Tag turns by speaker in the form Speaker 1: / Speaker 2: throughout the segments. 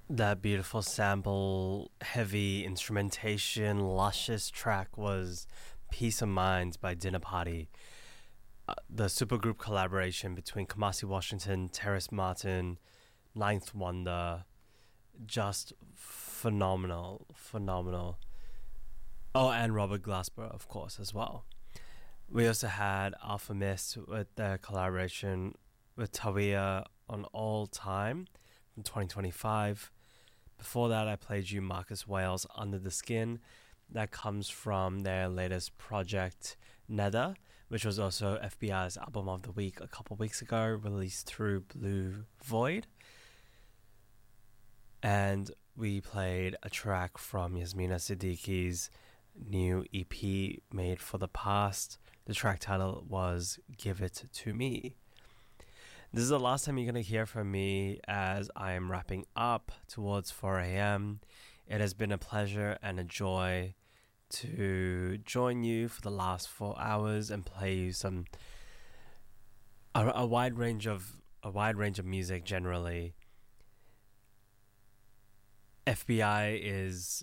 Speaker 1: That beautiful sample, heavy instrumentation, luscious track was Peace of Mind by Dinner Party. The supergroup collaboration between Kamasi Washington, Terrace Martin, Ninth Wonder, just phenomenal, phenomenal. Oh, and Robert Glasper, of course, as well. We also had Alpha Mist with their collaboration with Tawia on All Time from 2025. Before that, I played you Marcus Wales Under the Skin. That comes from their latest project, Nether, which was also FBI's Album of the Week a couple weeks ago, released through Blue Void. And we played a track from Yasmina Siddiqui's new EP, Made for the Past. The track title was Give It To Me. This is the last time you're going to hear from me as I am wrapping up towards 4 a.m. It has been a pleasure and a joy to join you for the last 4 hours and play you a wide range of music generally. FBI is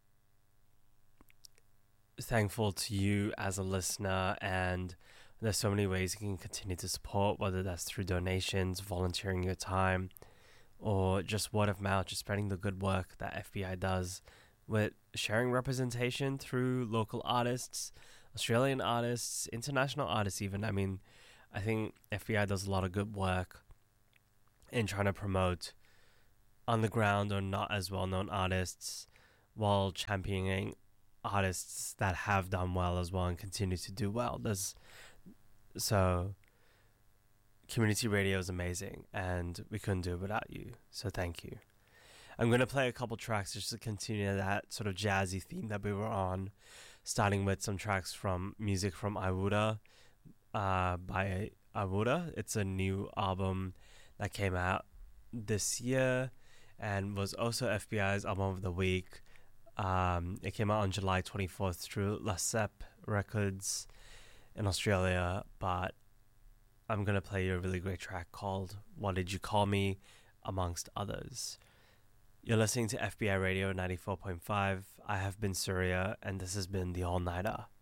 Speaker 1: thankful to you as a listener, and there's so many ways you can continue to support, whether that's through donations, volunteering your time, or just word of mouth, just spreading the good work that FBI does with sharing representation through local artists, Australian artists, international artists even. I mean, I think FBI does a lot of good work in trying to promote underground or not as well-known artists while championing artists that have done well as well and continue to do well. So community radio is amazing and we couldn't do it without you, so thank you. I'm going to play a couple tracks just to continue that sort of jazzy theme that we were on, starting with some tracks from music from Iwuda by Iwuda. It's a new album that came out this year and was also FBI's Album of the Week. It came out on July 24th through Lasep Records in Australia, but I'm going to play you a really great track called What Did You Call Me, amongst others. You're listening to FBI Radio 94.5. I have been Surya, and this has been The All Nighter.